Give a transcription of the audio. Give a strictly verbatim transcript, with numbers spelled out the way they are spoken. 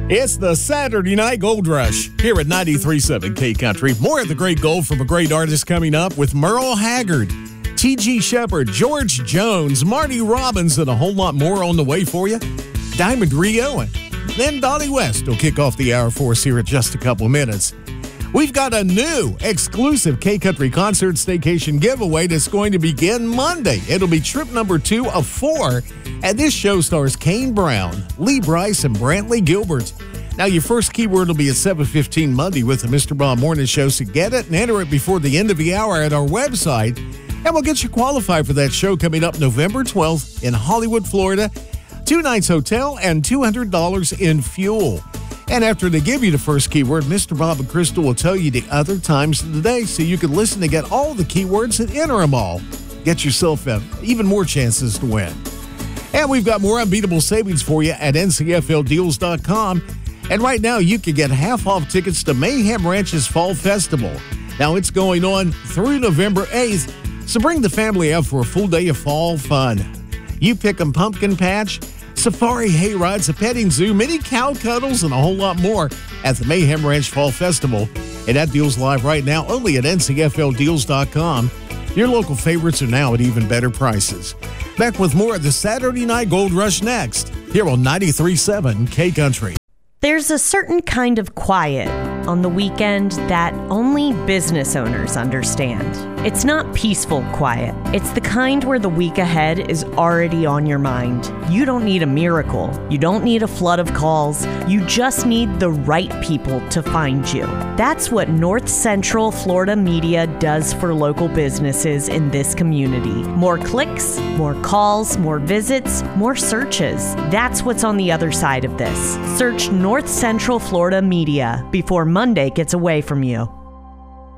It's the Saturday Night Gold Rush here at ninety-three point seven K Country. More of the great gold from a great artist coming up with Merle Haggard, T G Shepherd, George Jones, Marty Robbins, and a whole lot more on the way for you. Diamond Rio, and then Donnie West will kick off the hour for us here in just a couple of minutes. We've got a new exclusive K-Country Concert Staycation giveaway that's going to begin Monday. It'll be trip number two of four, and this show stars Kane Brown, Lee Brice, and Brantley Gilbert. Now, your first keyword will be at seven fifteen Monday with the Mister Bob Morning Show, so get it and enter it before the end of the hour at our website, and we'll get you qualified for that show coming up November twelfth in Hollywood, Florida. Two nights hotel and two hundred dollars in fuel. And after they give you the first keyword, Mister Bob and Crystal will tell you the other times of the day so you can listen to get all the keywords and enter them all. Get yourself uh, even more chances to win. And we've got more unbeatable savings for you at N C F L deals dot com. And right now, you can get half off tickets to Mayhem Ranch's Fall Festival. Now, it's going on through November eighth, so bring the family out for a full day of fall fun. You pick 'em pumpkin patch, safari hay rides, a petting zoo, mini cow cuddles, and a whole lot more at the Mayhem Ranch Fall Festival. And that deal's live right now only at N C F L deals dot com. Your local favorites are now at even better prices. Back with more of the Saturday Night Gold Rush next, here on ninety-three point seven K Country. There's a certain kind of quiet on the weekend that only business owners understand. It's not peaceful quiet. It's the kind where the week ahead is already on your mind. You don't need a miracle. You don't need a flood of calls. You just need the right people to find you. That's what North Central Florida Media does for local businesses in this community. More clicks, more calls, more visits, more searches. That's what's on the other side of this. Search North Central Florida Media before Monday gets away from you.